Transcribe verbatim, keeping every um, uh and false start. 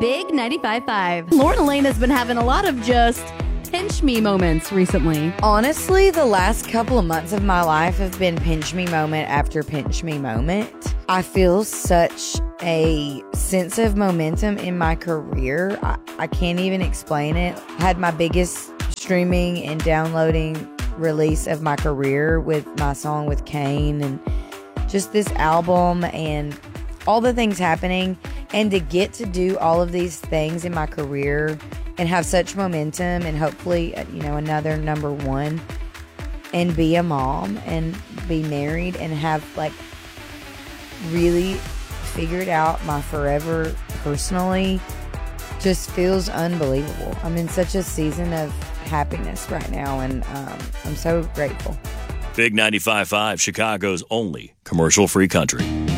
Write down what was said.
Big ninety-five point five. Lauren Lane has been having a lot of just pinch me moments recently. Honestly, the last couple of months of my life have been pinch me moment after pinch me moment. I feel such a sense of momentum in my career. I, I can't even explain it. I had my biggest streaming and downloading release of my career with my song with Kane, and just this album and all the things happening. And to get to do all of these things in my career and have such momentum and hopefully, you know, another number one, and be a mom and be married and have like really figured out my forever personally just feels unbelievable. I'm in such a season of happiness right now, and um, I'm so grateful. Big ninety-five point five, Chicago's only commercial-free country.